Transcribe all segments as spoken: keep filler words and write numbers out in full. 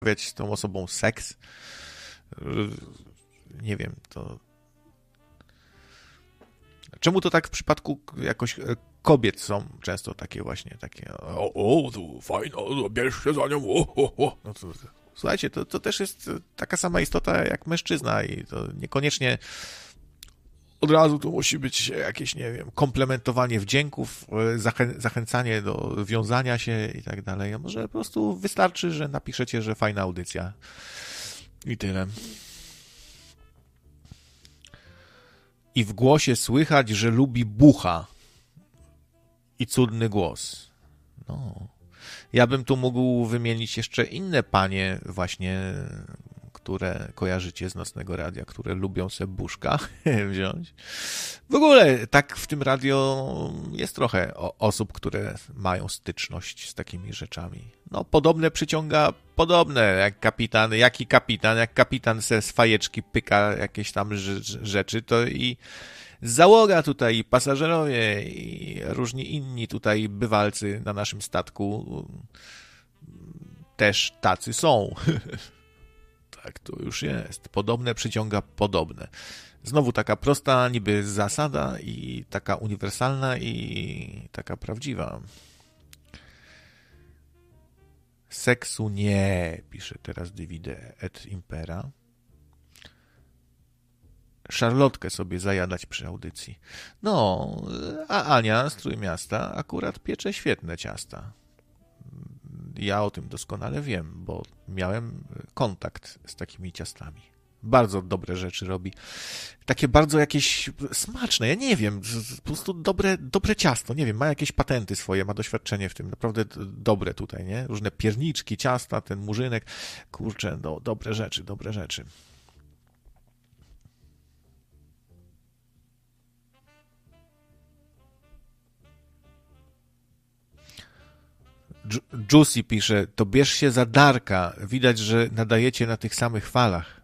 uprawiać z tą osobą seks. Nie wiem, to... Czemu to tak w przypadku jakoś kobiet są często takie właśnie, takie o, o to fajno, bierz się za nią, o, o, o. No to, słuchajcie, to, to też jest taka sama istota jak mężczyzna i to niekoniecznie od razu to musi być jakieś, nie wiem, komplementowanie wdzięków, zachę, zachęcanie do wiązania się i tak dalej. A może po prostu wystarczy, że napiszecie, że fajna audycja i tyle. I w głosie słychać, że lubi bucha i cudny głos. No. Ja bym tu mógł wymienić jeszcze inne panie właśnie, które kojarzycie z Nocnego Radia, które lubią se buszka wziąć. W ogóle tak w tym radio jest trochę osób, które mają styczność z takimi rzeczami. No podobne przyciąga podobne, jak kapitan, jaki kapitan, jak kapitan se z fajeczki pyka jakieś tam rzeczy, to i załoga tutaj, i pasażerowie, i różni inni tutaj bywalcy na naszym statku też tacy są. Tak to już jest. Podobne przyciąga podobne. Znowu taka prosta niby zasada i taka uniwersalna i taka prawdziwa. Seksu nie, pisze teraz Divide et Impera. Szarlotkę sobie zajadać przy audycji. No, a Ania z Trójmiasta akurat piecze świetne ciasta. Ja o tym doskonale wiem, bo miałem kontakt z takimi ciastami. Bardzo dobre rzeczy robi. Takie bardzo jakieś smaczne, ja nie wiem, po prostu dobre, dobre ciasto, nie wiem, ma jakieś patenty swoje, ma doświadczenie w tym, naprawdę dobre tutaj, nie? Różne pierniczki, ciasta, ten murzynek, kurczę, no, dobre rzeczy, dobre rzeczy. Juicy pisze, to bierz się za Darka, widać, że nadajecie na tych samych falach.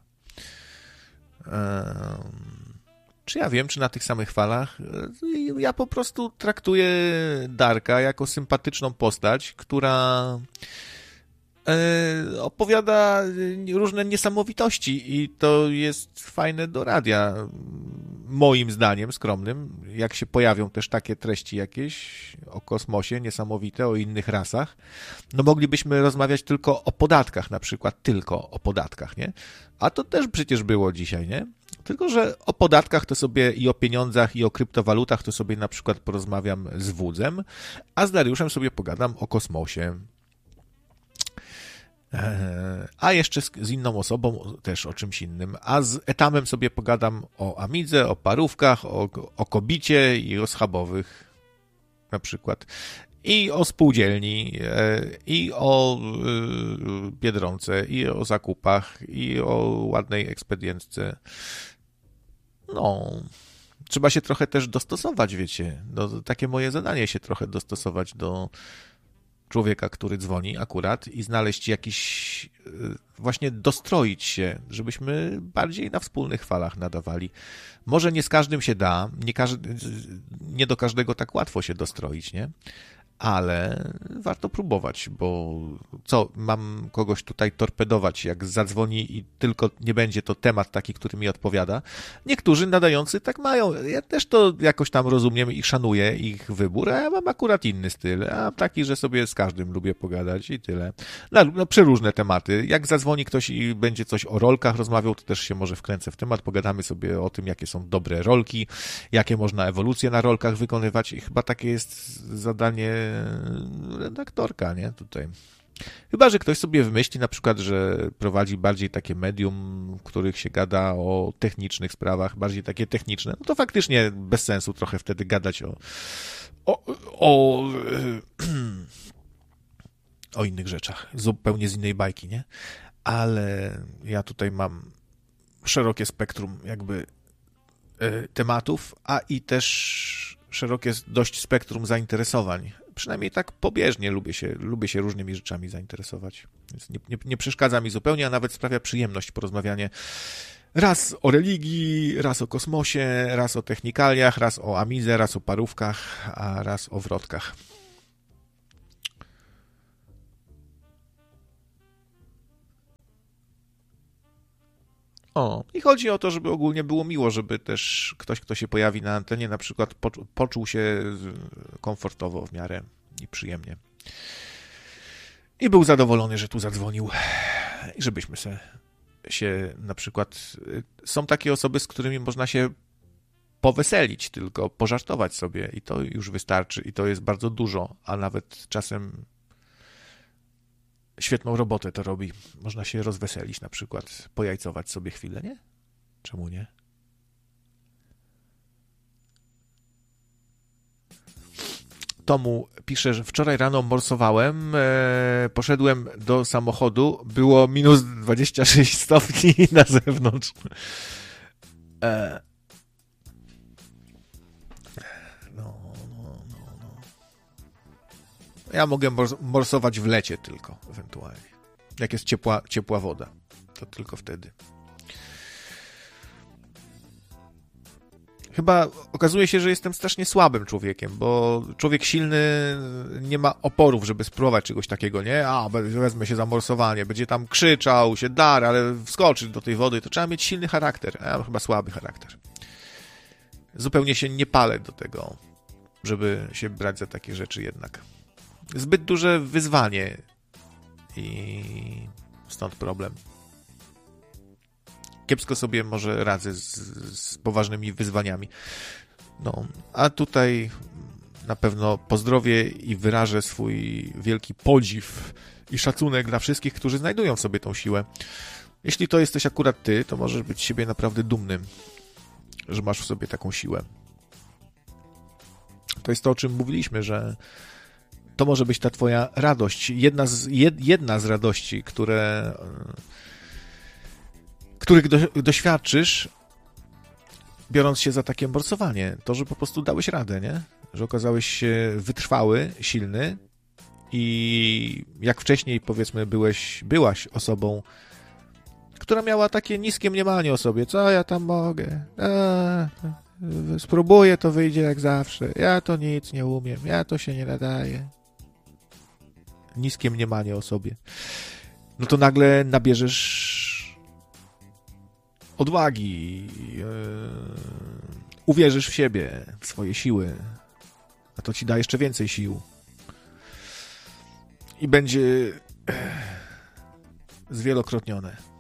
Czy ja wiem, czy na tych samych falach? Ja po prostu traktuję Darka jako sympatyczną postać, która opowiada różne niesamowitości i to jest fajne do radia, moim zdaniem skromnym, jak się pojawią też takie treści jakieś o kosmosie niesamowite, o innych rasach, no moglibyśmy rozmawiać tylko o podatkach, na przykład tylko o podatkach, nie? A to też przecież było dzisiaj, nie? Tylko że o podatkach to sobie i o pieniądzach i o kryptowalutach to sobie na przykład porozmawiam z Wudzem, a z Dariuszem sobie pogadam o kosmosie. A jeszcze z, z inną osobą też o czymś innym. A z Etamem sobie pogadam o Amidze, o parówkach, o, o kobicie i o schabowych na przykład. I o spółdzielni, i o Biedronce, i o zakupach, i o ładnej ekspedientce. No, trzeba się trochę też dostosować, wiecie. No, takie moje zadanie się trochę dostosować do człowieka, który dzwoni akurat i znaleźć jakiś, właśnie dostroić się, żebyśmy bardziej na wspólnych falach nadawali. Może nie z każdym się da, nie, każdy, nie do każdego tak łatwo się dostroić, nie? Ale warto próbować, bo co, mam kogoś tutaj torpedować, jak zadzwoni i tylko nie będzie to temat taki, który mi odpowiada. Niektórzy nadający tak mają. Ja też to jakoś tam rozumiem i szanuję ich wybór, a ja mam akurat inny styl, a taki, że sobie z każdym lubię pogadać i tyle. No, no przeróżne tematy. Jak zadzwoni ktoś i będzie coś o rolkach rozmawiał, to też się może wkręcę w temat, pogadamy sobie o tym, jakie są dobre rolki, jakie można ewolucje na rolkach wykonywać i chyba takie jest zadanie redaktorka, nie? Tutaj. Chyba że ktoś sobie wymyśli na przykład, że prowadzi bardziej takie medium, w których się gada o technicznych sprawach, bardziej takie techniczne, no to faktycznie bez sensu trochę wtedy gadać o o, o, o innych rzeczach, zupełnie z innej bajki, nie? Ale ja tutaj mam szerokie spektrum jakby tematów, a i też szerokie dość spektrum zainteresowań. Przynajmniej tak pobieżnie lubię się, lubię się różnymi rzeczami zainteresować. Więc nie, nie, nie przeszkadza mi zupełnie, a nawet sprawia przyjemność porozmawianie raz o religii, raz o kosmosie, raz o technikaliach, raz o Amidze, raz o parówkach, a raz o wrotkach. O, i chodzi o to, żeby ogólnie było miło, żeby też ktoś, kto się pojawi na antenie, na przykład poczu- poczuł się komfortowo w miarę i przyjemnie. I był zadowolony, że tu zadzwonił. I żebyśmy se, się na przykład... Są takie osoby, z którymi można się poweselić, tylko pożartować sobie i to już wystarczy i to jest bardzo dużo, a nawet czasem świetną robotę to robi. Można się rozweselić na przykład, pojajcować sobie chwilę, nie? Czemu nie? Tomu pisze, że wczoraj rano morsowałem, e, poszedłem do samochodu, było minus dwadzieścia sześć stopni na zewnątrz. E, no, no, no, no. Ja mogę mors- morsować w lecie tylko, ewentualnie. Jak jest ciepła, ciepła woda, to tylko wtedy. Chyba okazuje się, że jestem strasznie słabym człowiekiem, bo człowiek silny nie ma oporów, żeby spróbować czegoś takiego, nie? A, wezmę się za morsowanie, będzie tam krzyczał, się dar, ale wskoczy do tej wody, to trzeba mieć silny charakter. Ja mam chyba słaby charakter. Zupełnie się nie palę do tego, żeby się brać za takie rzeczy jednak. Zbyt duże wyzwanie i stąd problem. Kiepsko sobie może radzę z, z poważnymi wyzwaniami. No, a tutaj na pewno pozdrowię i wyrażę swój wielki podziw i szacunek dla wszystkich, którzy znajdują w sobie tą siłę. Jeśli to jesteś akurat ty, to możesz być z siebie naprawdę dumnym, że masz w sobie taką siłę. To jest to, o czym mówiliśmy, że to może być ta twoja radość. Jedna z, jed, jedna z radości, które... których do, doświadczysz, biorąc się za takie morsowanie. To, że po prostu dałeś radę, nie? Że okazałeś się wytrwały, silny i jak wcześniej, powiedzmy, byłeś, byłaś osobą, która miała takie niskie mniemanie o sobie. Co ja tam mogę? A, spróbuję, to wyjdzie jak zawsze. Ja to nic nie umiem. Ja to się nie nadaje. Niskie mniemanie o sobie. No to nagle nabierzesz odwagi, yy, uwierzysz w siebie, w swoje siły, a to ci da jeszcze więcej sił. I będzie zwielokrotnione.